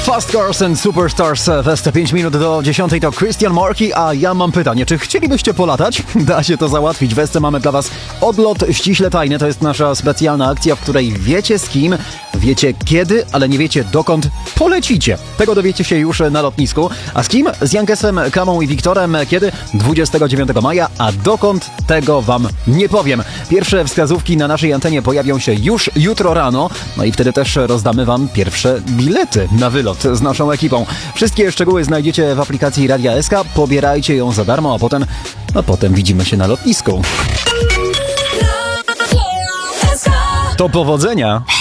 Fast Cars and Superstars w 5 minut do 10 to Christian Marquis, a ja mam pytanie, czy chcielibyście polatać? Da się to załatwić. W Esce mamy dla was odlot ściśle tajny. To jest nasza specjalna akcja, w której wiecie z kim, wiecie kiedy, ale nie wiecie dokąd polecicie. Tego dowiecie się już na lotnisku. A z kim? Z Jankesem, Kamą i Wiktorem. Kiedy? 29 maja, a dokąd? Tego wam nie powiem. Pierwsze wskazówki na naszej antenie pojawią się już jutro rano, no i wtedy też rozdamy wam pierwsze bilety na wylot z naszą ekipą. Wszystkie szczegóły znajdziecie w aplikacji Radia SK, pobierajcie ją za darmo, a potem widzimy się na lotnisku. To powodzenia!